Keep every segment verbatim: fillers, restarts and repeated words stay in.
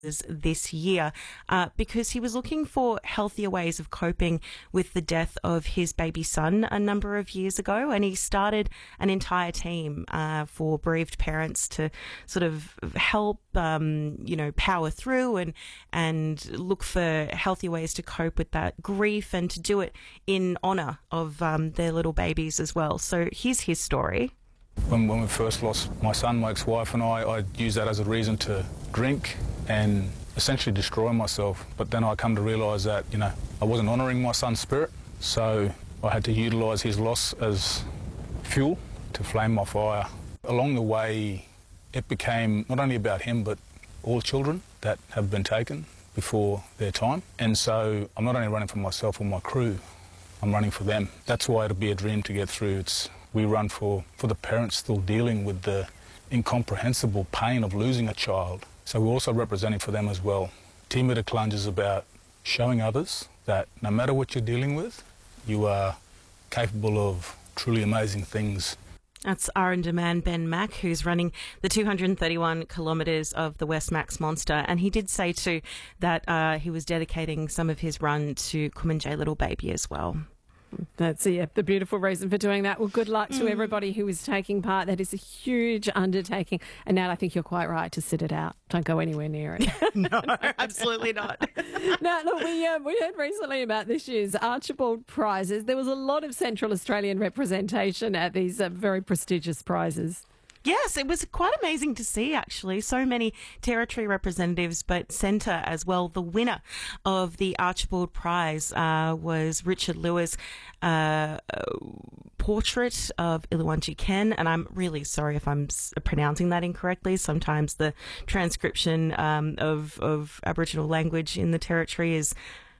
this year uh, because he was looking for healthier ways of coping with the death of his baby son a number of years ago, and he started an entire team uh, for bereaved parents to sort of help um, you know power through and and look for healthier ways to cope with that grief, and to do it in honour of um, their little babies as well. So here's his story. When, when we first lost my son, my ex-wife and I, I used that as a reason to drink and essentially destroy myself. But then I come to realise that, you know, I wasn't honouring my son's spirit, so I had to utilise his loss as fuel to flame my fire. Along the way, it became not only about him, but all children that have been taken before their time. And so I'm not only running for myself or my crew, I'm running for them. That's why it'll be a dream to get through. It's We run for, for the parents still dealing with the incomprehensible pain of losing a child. So we're also representing for them as well. Team at a Clunge is about showing others that no matter what you're dealing with, you are capable of truly amazing things. That's R&D man Ben Mack, who's running the two hundred thirty-one kilometres of the West Max Monster. And he did say too that uh, he was dedicating some of his run to Kumanjay little baby as well. That's yeah, the beautiful reason for doing that. Well, good luck to Mm. everybody who is taking part. That is a huge undertaking. And Nat, I think you're quite right to sit it out. Don't go anywhere near it. No, absolutely not. Now, look, we, uh, we heard recently about this year's Archibald Prizes. There was a lot of Central Australian representation at these uh, very prestigious prizes. Yes, it was quite amazing to see, actually. So many territory representatives, but centre as well. The winner of the Archibald Prize uh, was Richard Lewis' uh, portrait of Iluwanji Ken, and I'm really sorry if I'm s- pronouncing that incorrectly. Sometimes the transcription um, of, of Aboriginal language in the territory is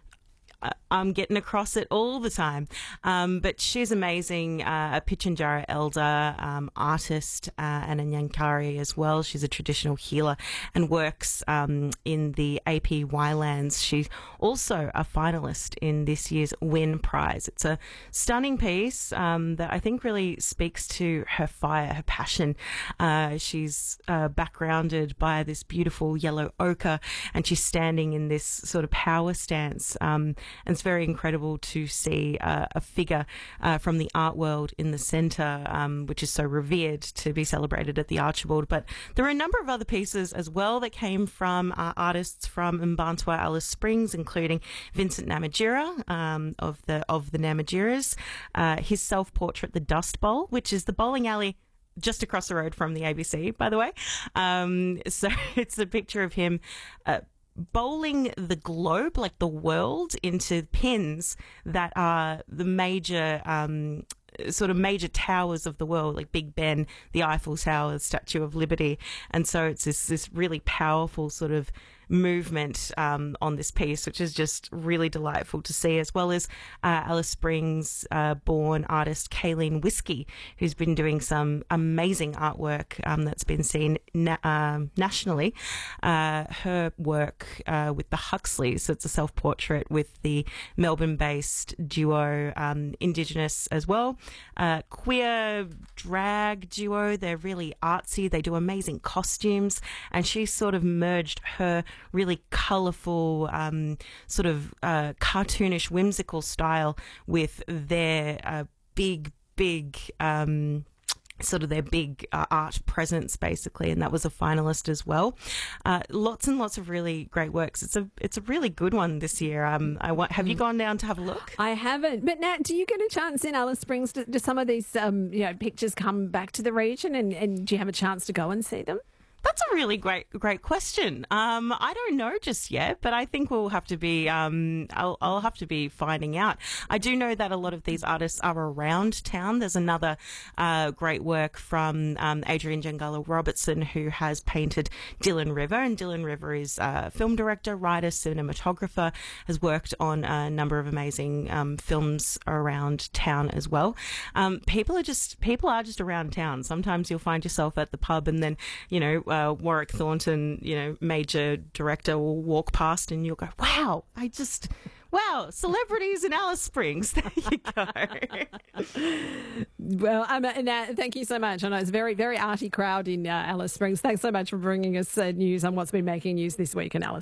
I'm getting across it all the time. Um, but she's amazing, uh, a Pitjantjatjara elder, um, artist, uh, and a Nyankari as well. She's a traditional healer and works um, in the A P Y lands. She's also a finalist in this year's Win Prize. It's a stunning piece um, that I think really speaks to her fire, her passion. Uh, she's uh, backgrounded by this beautiful yellow ochre, and she's standing in this sort of power stance. Um, And it's very incredible to see uh, a figure uh, from the art world in the centre, um, which is so revered, to be celebrated at the Archibald. But there are a number of other pieces as well that came from uh, artists from Mbantua Alice Springs, including Vincent Namatjira um, of the of the Namatjiras, uh, his self-portrait, The Dust Bowl, which is the bowling alley just across the road from the A B C, by the way. Um, so it's a picture of him Uh, bowling the globe, like the world, into pins that are the major um, sort of major towers of the world, like Big Ben, the Eiffel Tower, the Statue of Liberty. And so it's this, this really powerful sort of movement um, on this piece, which is just really delightful to see, as well as uh, Alice Springs uh, born artist Kayleen Whiskey, who's been doing some amazing artwork um, that's been seen na- um, nationally. Uh, her work uh, with the Huxleys, so it's a self-portrait with the Melbourne-based duo, um, Indigenous as well, uh, queer drag duo. They're really artsy. They do amazing costumes, and she sort of merged her really colourful, um, sort of uh, cartoonish, whimsical style with their uh, big, big, um, sort of their big uh, art presence, basically, and that was a finalist as well. Uh, lots and lots of really great works. It's a it's a really good one this year. Um, I want, have you gone down to have a look? I haven't. But Nat, do you get a chance in Alice Springs? Do, do some of these um, you know, pictures come back to the region, and, and do you have a chance to go and see them? That's a really great, great question. Um, I don't know just yet, but I think we'll have to be, um, I'll, I'll have to be finding out. I do know that a lot of these artists are around town. There's another, uh, great work from, um, Adrian Jangala Robertson, who has painted Dylan River, and Dylan River is a film director, writer, cinematographer, has worked on a number of amazing, um, films around town as well. Um, people are just, people are just around town. Sometimes you'll find yourself at the pub, and then, you know, Uh, Warwick Thornton, you know, major director, will walk past and you'll go, wow, I just, Wow, celebrities in Alice Springs. There you go. Well, um, and, uh, thank you so much. I know it's a very, very arty crowd in uh, Alice Springs. Thanks so much for bringing us uh, news on what's been making news this week in Alice.